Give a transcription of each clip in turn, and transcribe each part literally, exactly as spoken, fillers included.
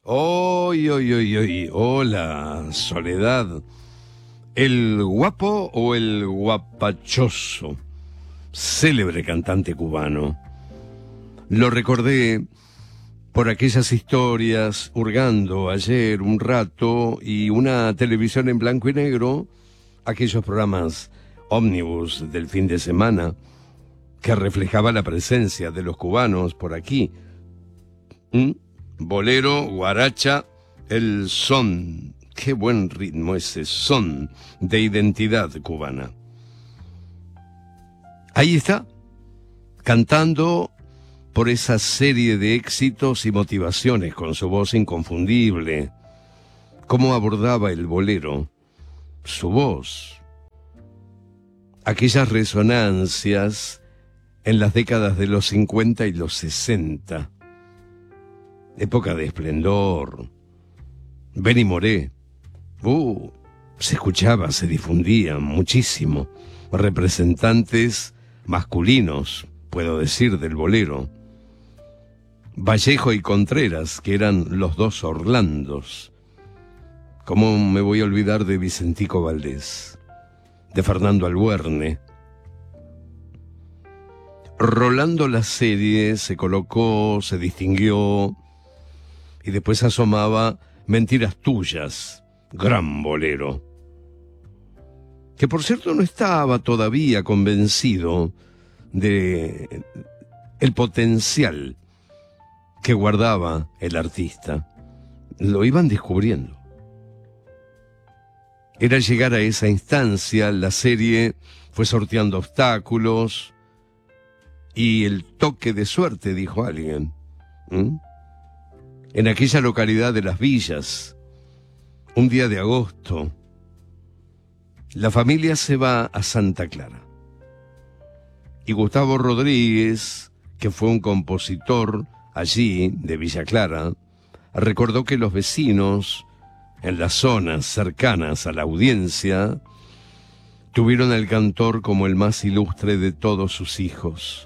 Oy, oy, oy, oy. Hola, Soledad. ¿El guapo o el guapachoso? Célebre cantante cubano. Lo recordé por aquellas historias, hurgando ayer un rato y una televisión en blanco y negro, aquellos programas ómnibus del fin de semana que reflejaba la presencia de los cubanos por aquí. ¿Mm? Bolero, guaracha, el son. Qué buen ritmo ese son de identidad cubana. Ahí está, cantando por esa serie de éxitos y motivaciones con su voz inconfundible. Cómo abordaba el bolero, su voz. Aquellas resonancias en las décadas de los cincuenta y los sesenta. Época de esplendor. Benny Moré. Uh, se escuchaba, se difundía muchísimo. Representantes masculinos, puedo decir, del bolero. Vallejo y Contreras, que eran los dos Orlandos. ¿Cómo me voy a olvidar de Vicentico Valdés? De Fernando Albuerne. Rolando la serie se colocó, se distinguió y después asomaba Mentiras Tuyas, gran bolero. Que por cierto no estaba todavía convencido de el potencial que guardaba el artista. Lo iban descubriendo. Era llegar a esa instancia, la serie fue sorteando obstáculos y el toque de suerte, dijo alguien. ¿Mm? En aquella localidad de Las Villas, un día de agosto, la familia se va a Santa Clara. Y Gustavo Rodríguez, que fue un compositor allí, de Villa Clara, recordó que los vecinos, en las zonas cercanas a la audiencia, tuvieron al cantor como el más ilustre de todos sus hijos.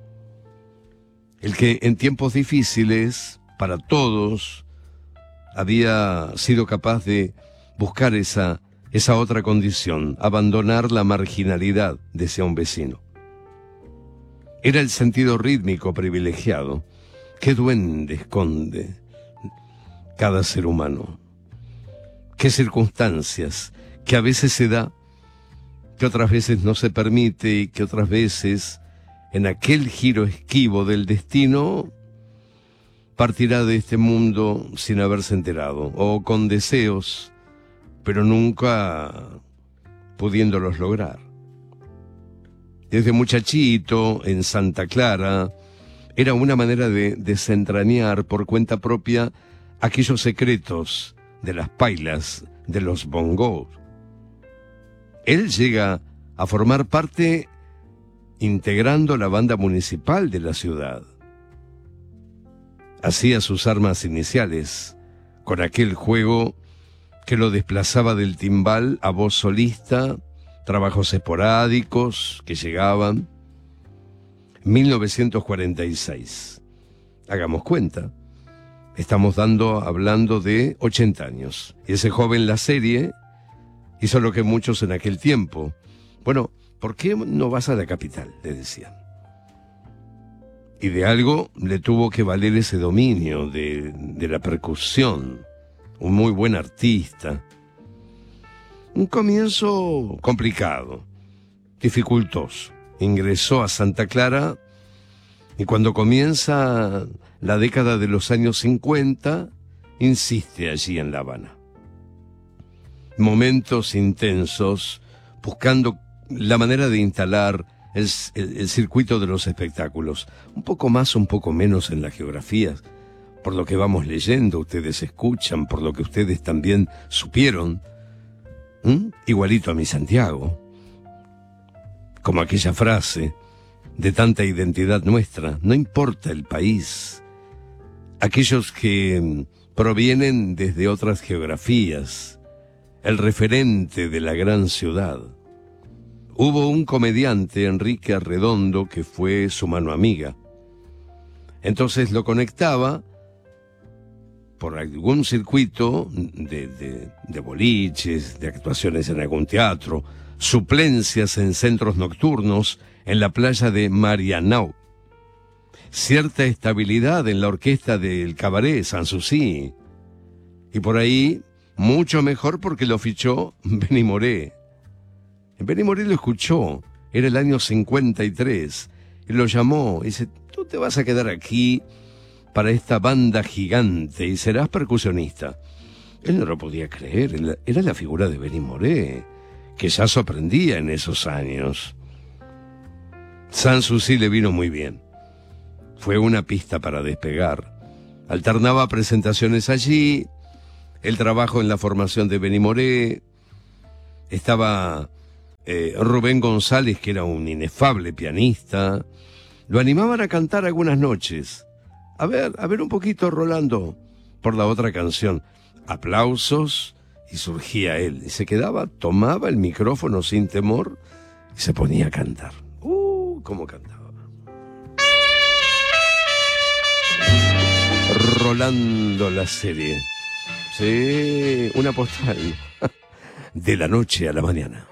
El que en tiempos difíciles, para todos, había sido capaz de buscar esa, esa otra condición, abandonar la marginalidad, decía un vecino. Era el sentido rítmico privilegiado. Qué duende esconde cada ser humano. Qué circunstancias, que a veces se da, que otras veces no se permite y que otras veces, en aquel giro esquivo del destino, partirá de este mundo sin haberse enterado, o con deseos, pero nunca pudiéndolos lograr. Desde muchachito, en Santa Clara, era una manera de desentrañar por cuenta propia aquellos secretos de las pailas, de los bongos. Él llega a formar parte integrando la banda municipal de la ciudad. Hacía sus armas iniciales con aquel juego que lo desplazaba del timbal a voz solista, trabajos esporádicos que llegaban. mil novecientos cuarenta y seis. Hagamos cuenta, estamos dando, hablando de ochenta años. Y ese joven, la serie, hizo lo que muchos en aquel tiempo. Bueno, ¿por qué no vas a la capital?, le decían. Y de algo le tuvo que valer ese dominio de, de la percusión. Un muy buen artista. Un comienzo complicado, dificultoso. Ingresó a Santa Clara y cuando comienza la década de los años cincuenta, insiste allí en La Habana. Momentos intensos, buscando la manera de instalar El, el, el circuito de los espectáculos, un poco más, un poco menos en las geografías, por lo que vamos leyendo, ustedes escuchan, por lo que ustedes también supieron, ¿Mm? igualito a mi Santiago, como aquella frase de tanta identidad nuestra, no importa el país, aquellos que provienen desde otras geografías, el referente de la gran ciudad. Hubo un comediante, Enrique Arredondo, que fue su mano amiga. Entonces lo conectaba por algún circuito de, de, de boliches, de actuaciones en algún teatro, suplencias en centros nocturnos, en la playa de Marianao. Cierta estabilidad en la orquesta del cabaret Sanssouci. Y por ahí, mucho mejor porque lo fichó Benny Moré. Benny Moré lo escuchó, era el año cincuenta y tres, y lo llamó, y dice, tú te vas a quedar aquí para esta banda gigante y serás percusionista. Él no lo podía creer, era la figura de Benny Moré, que ya sorprendía en esos años. Sanssouci le vino muy bien. Fue una pista para despegar. Alternaba presentaciones allí, el trabajo en la formación de Benny Moré. Estaba eh, Rubén González, que era un inefable pianista. Lo animaban a cantar algunas noches. A ver, a ver un poquito, Rolando, por la otra canción. Aplausos, y surgía él. Y se quedaba, tomaba el micrófono sin temor y se ponía a cantar. ¡Uh! ¿Cómo cantaba? Rolando la serie. Sí, una postal. De la noche a la mañana.